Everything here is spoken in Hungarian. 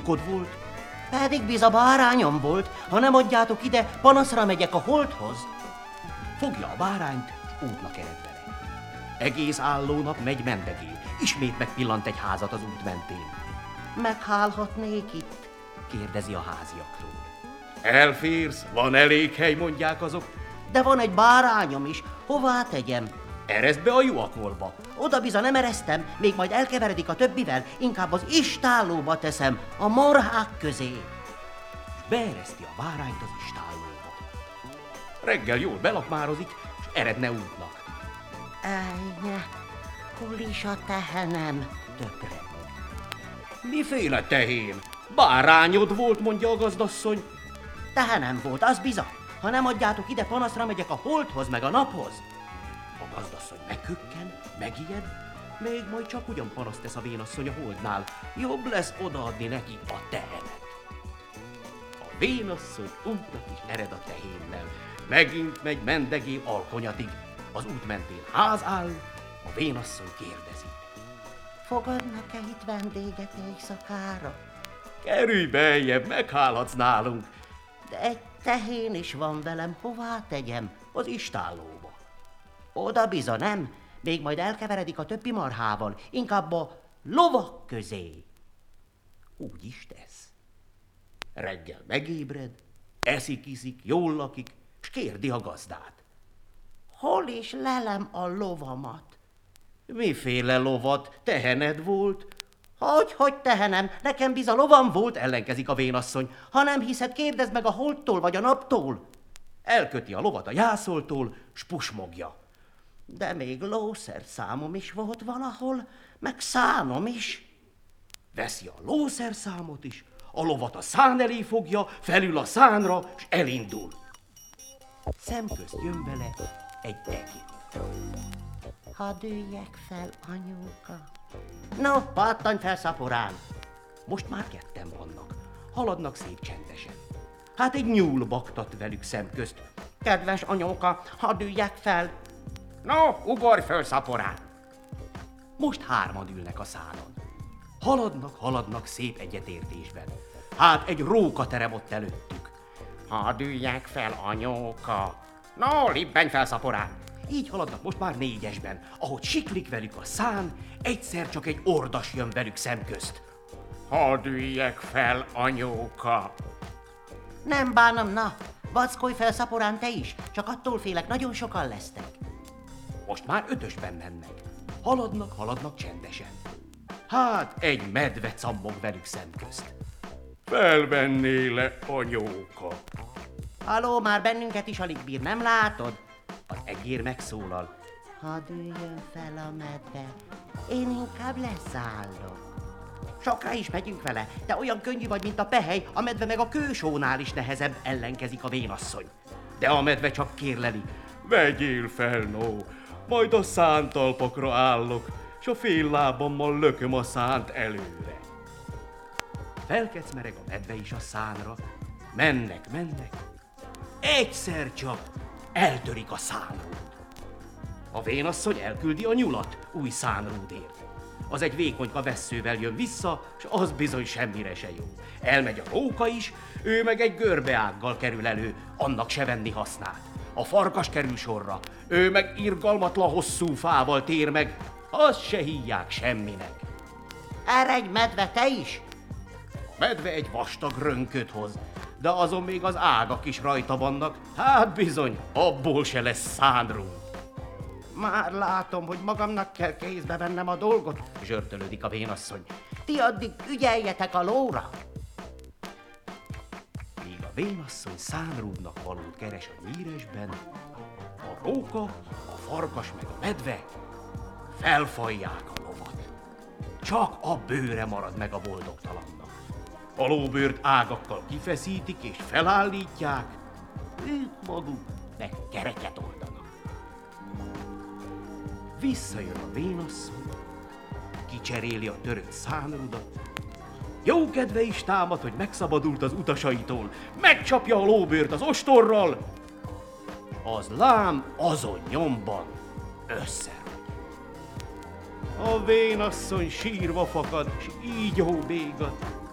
tyúkod volt? Pedig biza bárányom volt, ha nem adjátok ide, panaszra megyek a holdhoz. Fogja a bárányt, és útnak ered vele. Egész álló nap megy mendegél, ismét megpillant egy házat az út mentén. Meghálhatnék itt? Kérdezi a háziaktól. Elférsz, van elég hely, mondják azok. De van egy bárányom is, hová tegyem? Ereszd be a juhakolba. Oda biza nem eresztem, még majd elkeveredik a többivel, inkább az istállóba teszem, a marhák közé. És beereszti a bárányt az istállóba. Reggel jól belakmározik, és eredne útnak. Ejnye, hol is a tehenem? Töpreng. Miféle tehén? Bárányod volt, mondja a gazdasszony. Tehenem volt, az biza. Ha nem adjátok ide, panaszra megyek a holdhoz, meg a naphoz. A gazdasszony megkökken, megijed, még majd csak ugyan panaszt tesz a vénasszony a holdnál. Jobb lesz odaadni neki a tehenet. A vénasszony útnak is ered a tehénnel. Megint megy mendegél alkonyatig. Az út mentén ház áll, a vénasszony kérdezi. Fogadnak-e itt vendéget éjszakára? Kerülj beljebb, meghálhatsz nálunk. De egy tehén is van velem, hová tegyem? Az istállóba. Oda biza nem, még majd elkeveredik a többi marhával, inkább a lovak közé. Úgy is tesz. Reggel megébred, eszik-iszik, jól lakik, s kérdi a gazdát. Hol is lelem a lovamat? Miféle lovat? Tehened volt? Hogy tehenem, nekem biza lovam volt, ellenkezik a vénasszony. Ha nem hiszed, kérdezd meg a holdtól vagy a naptól. Elköti a lovat a jászoltól, s pusmogja. De még lószerszámom is volt valahol, meg szánom is. Veszi a lószerszámot is, a lovat a szán elé fogja, felül a szánra, s elindul. Szemközt jön vele egy egér. Hadd üljek fel, anyóka. No, pattanj fel, szaporán! Most már ketten vannak, haladnak szép csendesen. Hát egy nyúl baktat velük szemközt. Kedves anyóka, hadd üljek fel! No, ugorj föl, szaporán! Most hárman ülnek a szánon. Haladnak szép egyetértésben. Hát egy róka terem ott előttük. Hadd üljek fel, anyóka! No, libbenj fel, szaporán! Így haladnak most már négyesben. Ahogy siklik velük a szán, egyszer csak egy ordas jön velük szemközt. Hadd üljek fel, anyóka! Nem bánom, na! Vackolj fel, szaporán, te is! Csak attól félek, nagyon sokan lesztek. Most már ötösben mennek. Haladnak csendesen. Hát egy medve cammog velük szemközt. Felvennél-e, anyóka? Halló, már bennünket is alig bír, nem látod? Az egér megszólal. Hadd üljön fel a medve, én inkább leszállok. Sokra is megyünk vele, de olyan könnyű vagy, mint a pehely, a medve meg a kősónál is nehezebb, ellenkezik a vénasszony. De a medve csak kérleli. Vegyél fel, no, majd a szántalpakra állok, s a fél lábammal lököm a szánt előre. Felkecmereg a medve is a szánra, mennek, egyszer csak eltörik a szánród. A vénasszony elküldi a nyulat új szánródért. Az egy vékonyka vesszővel jön vissza, s az bizony semmire se jó. Elmegy a róka is, ő meg egy görbeággal kerül elő, annak se venni hasznát. A farkas kerül sorra, ő meg irgalmatlan hosszú fával tér meg, azt se híják semminek. Erre egy medve, te is? A medve egy vastag rönköt hoz, de azon még az ágak is rajta vannak, hát bizony, abból se lesz szánrúd. Már látom, hogy magamnak kell kézbe vennem a dolgot, zsörtölődik a vénasszony. Ti addig ügyeljetek a lóra. Míg a vénasszony szánrúdnak valót keres a nyíresben, a róka, a farkas meg a medve felfajják a lovat. Csak a bőre marad meg a boldogtalannak. A lóbőrt ágakkal kifeszítik és felállítják, ők maguk meg kereket oldanak. Visszajön a vénasszony, kicseréli a törött szánrudat, jó kedve is támad, hogy megszabadult az utasaitól, megcsapja a lóbőrt az ostorral, az lám azon nyomban összerogy. A vénasszony sírva fakad, s így bégat.